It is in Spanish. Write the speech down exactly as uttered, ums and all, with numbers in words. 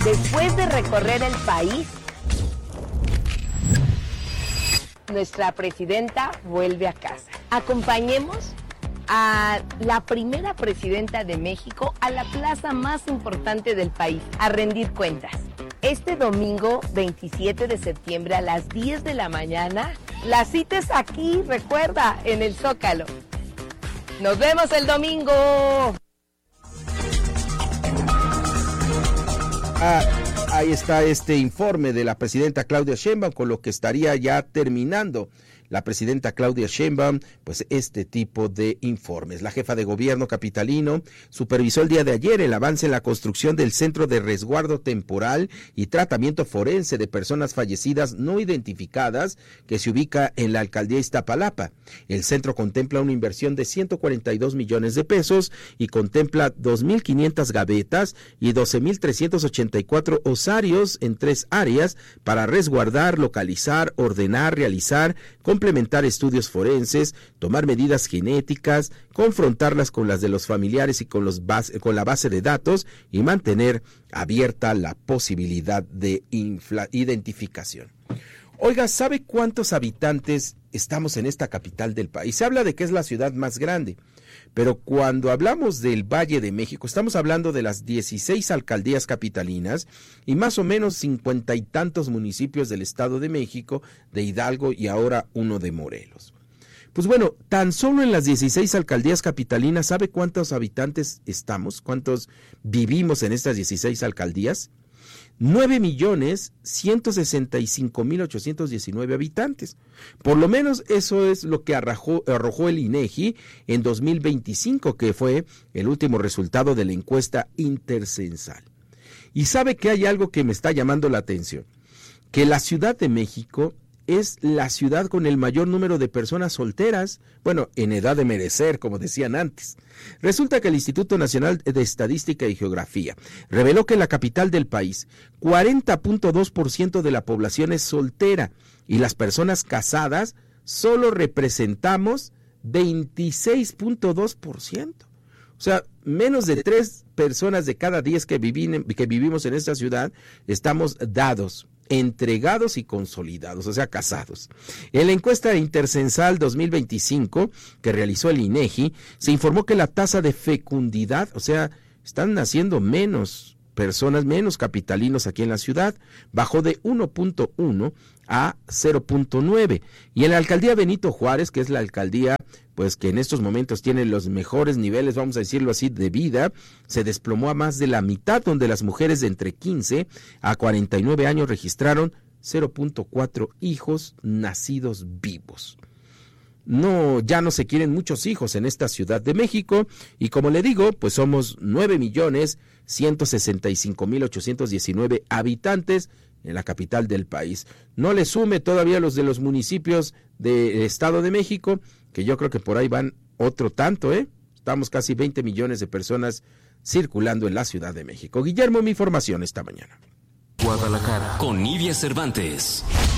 Después de recorrer el país, nuestra presidenta vuelve a casa. Acompañemos a la primera presidenta de México a la plaza más importante del país, a rendir cuentas. Este domingo veintisiete de septiembre a las diez de la mañana, la cita es aquí, recuerda, en el Zócalo. ¡Nos vemos el domingo! Ah, ahí está este informe de la presidenta Claudia Sheinbaum, con lo que estaría ya terminando la presidenta Claudia Sheinbaum, pues este tipo de informes. La jefa de gobierno capitalino supervisó el día de ayer el avance en la construcción del Centro de Resguardo Temporal y Tratamiento Forense de Personas Fallecidas No Identificadas, que se ubica en la alcaldía Iztapalapa. El centro contempla una inversión de ciento cuarenta y dos millones de pesos y contempla dos mil quinientas gavetas y doce mil trescientos ochenta y cuatro osarios en tres áreas para resguardar, localizar, ordenar, realizar, complementar estudios forenses, tomar medidas genéticas, confrontarlas con las de los familiares y con, los base, con la base de datos y mantener abierta la posibilidad de infla, identificación. Oiga, ¿sabe cuántos habitantes estamos en esta capital del país? Se habla de que es la ciudad más grande, pero cuando hablamos del Valle de México, estamos hablando de las dieciséis alcaldías capitalinas y más o menos cincuenta y tantos municipios del Estado de México, de Hidalgo y ahora uno de Morelos. Pues bueno, tan solo en las dieciséis alcaldías capitalinas, ¿sabe cuántos habitantes estamos? ¿Cuántos vivimos en estas dieciséis alcaldías? nueve millones ciento sesenta y cinco mil ochocientos diecinueve habitantes. Por lo menos eso es lo que arrojó, arrojó el INEGI en dos mil veinticinco, que fue el último resultado de la encuesta intercensal. Y sabe que hay algo que me está llamando la atención, que la Ciudad de México es la ciudad con el mayor número de personas solteras, bueno, en edad de merecer, como decían antes. Resulta que el Instituto Nacional de Estadística y Geografía reveló que en la capital del país, cuarenta punto dos por ciento de la población es soltera y las personas casadas solo representamos veintiséis punto dos por ciento. O sea, menos de tres personas de cada diez que, vivi- que vivimos en esta ciudad estamos dados, entregados y consolidados, o sea, casados. En la encuesta intercensal dos mil veinticinco que realizó el INEGI, se informó que la tasa de fecundidad, o sea, están naciendo menos personas, menos capitalinos aquí en la ciudad, bajó de uno punto uno a cero punto nueve. Y en la alcaldía Benito Juárez, que es la alcaldía pues que en estos momentos tiene los mejores niveles, vamos a decirlo así, de vida, se desplomó a más de la mitad, donde las mujeres de entre quince a cuarenta y nueve años registraron cero punto cuatro hijos nacidos vivos. No, ya no se quieren muchos hijos en esta Ciudad de México, y como le digo, pues somos nueve millones ciento sesenta y cinco mil ochocientos diecinueve habitantes en la capital del país. No le sume todavía los de los municipios del Estado de México, que yo creo que por ahí van otro tanto, ¿eh? Estamos casi veinte millones de personas circulando en la Ciudad de México. Guillermo, mi información esta mañana. Guadalajara, con Nidia Cervantes.